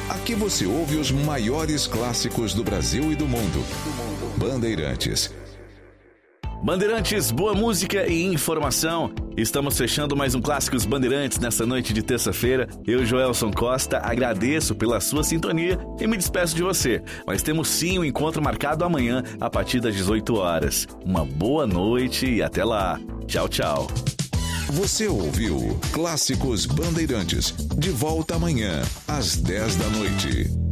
Aqui você ouve os maiores clássicos do Brasil e do mundo. Bandeirantes. Bandeirantes, boa música e informação. Estamos fechando mais um Clássicos Bandeirantes nesta noite de terça-feira. Eu, Joelson Costa, agradeço pela sua sintonia e me despeço de você. Mas temos sim um encontro marcado amanhã a partir das 18 horas. Uma boa noite e até lá. Tchau, tchau. Você ouviu Clássicos Bandeirantes. De volta amanhã, às 10 da noite.